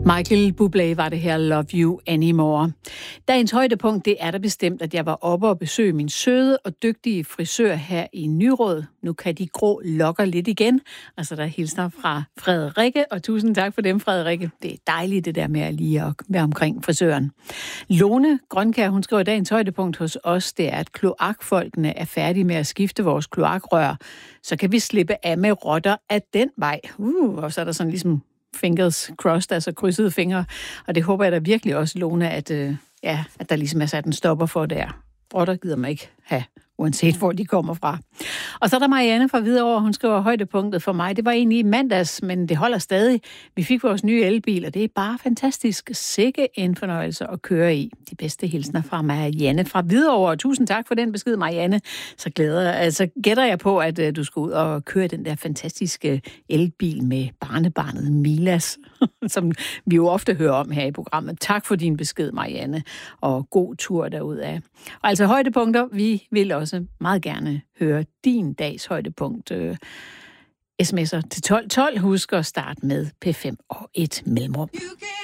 Michael Bublé var det her, Love You Anymore. Dagens højdepunkt, det er der bestemt, at jeg var oppe og besøge min søde og dygtige frisør her i Nyrød. Nu kan de grå lokker lidt igen. Altså, der hilsner fra Frederikke, og tusind tak for dem, Frederikke. Det er dejligt, det der med at lige at være omkring frisøren. Lone Grønkær, hun skriver, dagens højdepunkt hos os, det er, at kloakfolkene er færdige med at skifte vores kloakrør. Så kan vi slippe af med rotter af den vej. Og så er der sådan ligesom fingers crossed, altså krydsede fingre. Og det håber jeg da virkelig også, Lone, at der ligesom er sat en stopper for der. Rotter gider man ikke have, uanset hvor de kommer fra. Og så er der Marianne fra Hvidovre, hun skriver, højdepunktet for mig, det var egentlig i mandags, men det holder stadig. Vi fik vores nye elbil, og det er bare fantastisk. Sikke en fornøjelse at køre i. De bedste hilsner fra Marianne fra Hvidovre. Tusind tak for den besked, Marianne. Så gætter jeg på, at du skal ud og køre den der fantastiske elbil med barnebarnet Milas, som vi jo ofte hører om her i programmet. Tak for din besked, Marianne, og god tur derudad. Og altså højdepunkter, vi vil også meget gerne høre din dags højdepunkt. SMS'er til 1212. Husk at starte med P5 og et mellemrum.